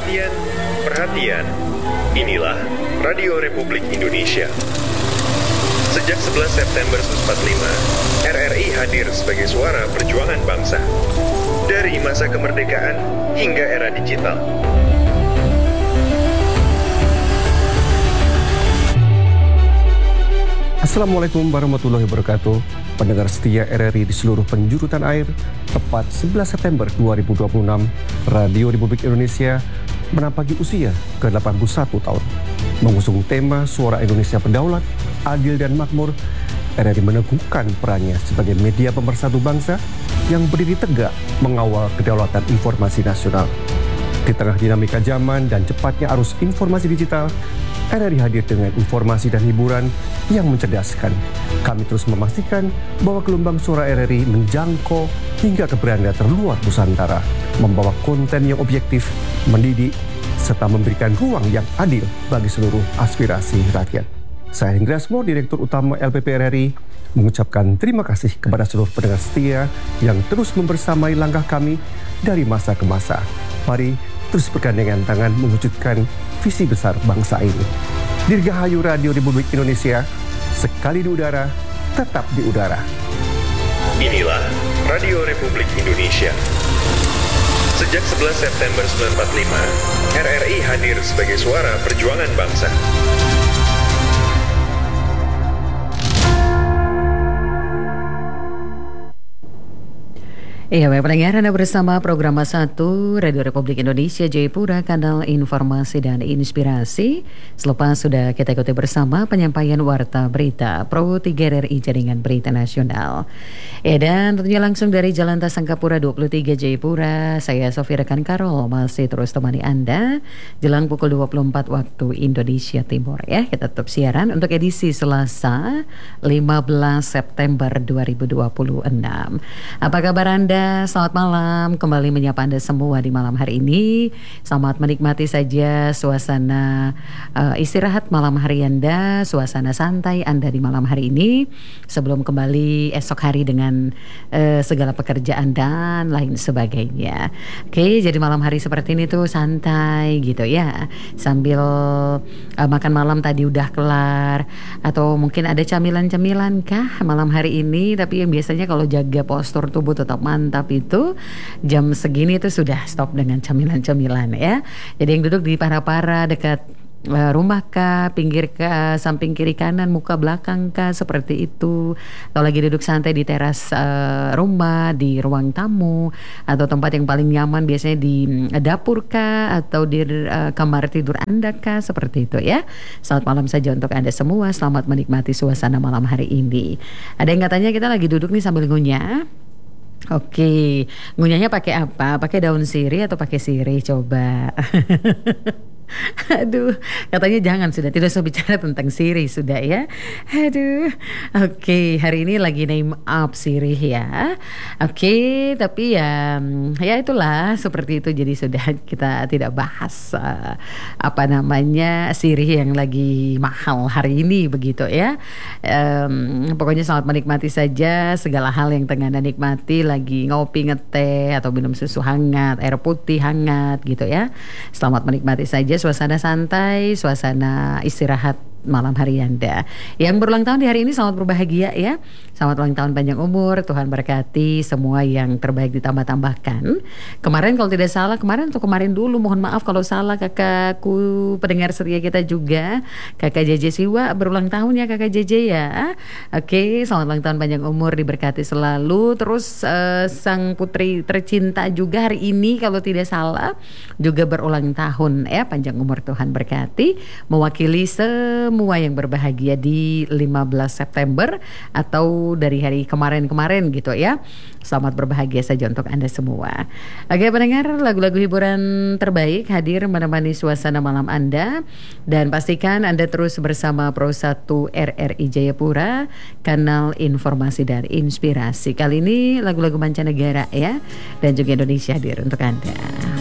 Perhatian, perhatian. Inilah Radio Republik Indonesia. Sejak 11 September 1945, RRI hadir sebagai suara perjuangan bangsa. Dari masa kemerdekaan hingga era digital. Assalamualaikum warahmatullahi wabarakatuh. Pendengar setia RRI di seluruh penjuru tanah air, tepat 11 September 2026, Radio Republik Indonesia menampaki usia ke-81 tahun. Mengusung tema Suara Indonesia Berdaulat, Adil dan Makmur, RRI meneguhkan perannya sebagai media pemersatu bangsa yang berdiri tegak mengawal kedaulatan informasi nasional. Di tengah dinamika zaman dan cepatnya arus informasi digital, RRI hadir dengan informasi dan hiburan yang mencerdaskan. Kami terus memastikan bahwa gelombang suara RRI menjangkau hingga ke beranda terluar Nusantara, membawa konten yang objektif, mendidik, serta memberikan ruang yang adil bagi seluruh aspirasi rakyat. Saya Henggrasmo, Direktur Utama LPP RRI, mengucapkan terima kasih kepada seluruh pendengar setia yang terus membersamai langkah kami dari masa ke masa. Mari terus bergandengan tangan mewujudkan visi besar bangsa ini. Dirgahayu Radio Republik Indonesia, sekali di udara, tetap di udara. Inilah Radio Republik Indonesia. Sejak 11 September 1945, RRI hadir sebagai suara perjuangan bangsa. Iya, baik pendengar, Anda bersama program 1 Radio Republik Indonesia Jayapura, kanal informasi dan inspirasi. Selepas sudah kita ikuti bersama penyampaian warta berita Pro 3 RRI Jaringan Berita Nasional. Dan tentunya langsung dari Jalan Tasangkapura 23 Jayapura, saya Sofi Rekan Karol masih terus temani Anda jelang pukul 24 waktu Indonesia Timur ya. Kita tetap siaran untuk edisi Selasa 15 September 2026. Apa kabar Anda? Selamat malam, kembali menyapa Anda semua di malam hari ini. Selamat menikmati saja suasana istirahat malam hari Anda, suasana santai Anda di malam hari ini, sebelum kembali esok hari dengan segala pekerjaan dan lain sebagainya. Oke, jadi malam hari seperti ini tuh santai gitu ya, sambil makan malam tadi udah kelar, atau mungkin ada camilan-camilan kah malam hari ini. Tapi yang biasanya kalau jaga postur tubuh tetap mantap itu jam segini itu sudah stop dengan camilan-camilan ya. Jadi yang duduk di para-para dekat rumah kah, pinggir kah, samping kiri kanan, muka belakang kah, seperti itu, atau lagi duduk santai di teras rumah, di ruang tamu, atau tempat yang paling nyaman biasanya di dapur kah, atau di kamar tidur Anda kah, seperti itu ya. Selamat malam saja untuk Anda semua, selamat menikmati suasana malam hari ini. Ada yang katanya kita lagi duduk nih sambil ngunyah. Oke, ngunyahnya pakai apa? Pakai daun sirih atau pakai sirih? Coba. Aduh, katanya jangan, sudah tidak usah bicara tentang sirih sudah ya. Aduh, oke, hari ini lagi name up sirih ya. Oke, tapi ya itulah seperti itu. Jadi sudah kita tidak bahas apa namanya sirih yang lagi mahal hari ini begitu ya. Pokoknya selamat menikmati saja segala hal yang tengah Anda nikmati, lagi ngopi, ngeteh, atau minum susu hangat, air putih hangat gitu ya. Selamat menikmati saja suasana santai, suasana istirahat malam hari Anda. Yang berulang tahun di hari ini selamat berbahagia ya. Selamat ulang tahun, panjang umur, Tuhan berkati, semua yang terbaik ditambah-tambahkan. Kemarin kalau tidak salah, kemarin dulu, mohon maaf kalau salah, kakakku pendengar setia kita juga, kakak JJ Siwa berulang tahun ya kakak JJ ya. Oke, selamat ulang tahun, panjang umur, diberkati selalu. Terus sang putri tercinta juga hari ini kalau tidak salah juga berulang tahun ya, panjang umur, Tuhan berkati, mewakili semua yang berbahagia di 15 September atau dari hari kemarin gitu ya. Selamat berbahagia saja untuk Anda semua. Oke pendengar, lagu-lagu hiburan terbaik hadir menemani suasana malam Anda. Dan pastikan Anda terus bersama Pro 1 RRI Jayapura, kanal informasi dan inspirasi. Kali ini lagu-lagu mancanegara ya, dan juga Indonesia hadir untuk Anda.